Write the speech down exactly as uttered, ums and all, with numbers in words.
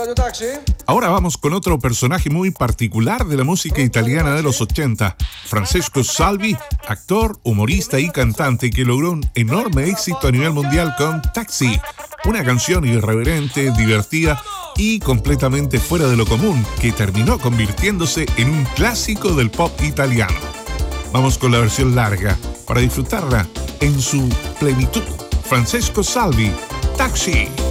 Radio Taxi. Ahora vamos con otro personaje muy particular de la música italiana de los ochenta, Francesco Salvi, actor, humorista y cantante que logró un enorme éxito a nivel mundial con Taxi, una canción irreverente, divertida y completamente fuera de lo común que terminó convirtiéndose en un clásico del pop italiano. Vamos con la versión larga para disfrutarla en su plenitud. Francesco Salvi, Taxi.